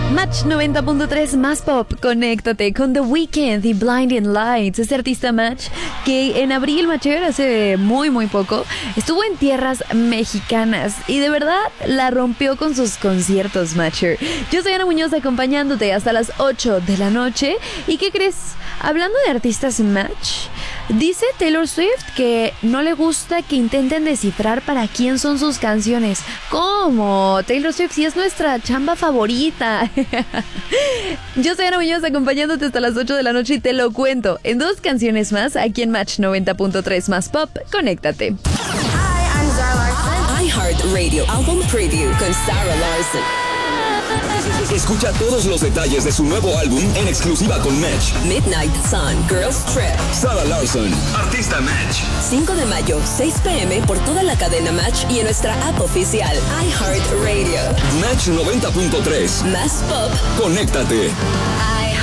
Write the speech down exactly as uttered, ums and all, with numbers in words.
Match noventa punto tres más pop, conéctate con The Weeknd y Blinding Lights. Este artista Match que en abril, Matcher, hace muy muy poco, estuvo en tierras mexicanas y de verdad la rompió con sus conciertos, Matcher. Yo soy Ana Muñoz acompañándote hasta las ocho de la noche. ¿Y qué crees? Hablando de artistas Match, dice Taylor Swift que no le gusta que intenten descifrar para quién son sus canciones. ¿Cómo? Taylor Swift sí es nuestra chamba favorita. Yo soy Ana Muñoz acompañándote hasta las ocho de la noche y te lo cuento en dos canciones más aquí en Match noventa punto tres más pop. Conéctate. Hi, I'm Zara Larsson. iHeartRadio Album Preview con Zara Larsson. Escucha todos los detalles de su nuevo álbum en exclusiva con Match. Midnight Sun, Girls Trip. Zara Larsson, artista Match. cinco de mayo, seis p.m. por toda la cadena Match y en nuestra app oficial iHeartRadio. Match noventa punto tres. Más pop. Conéctate.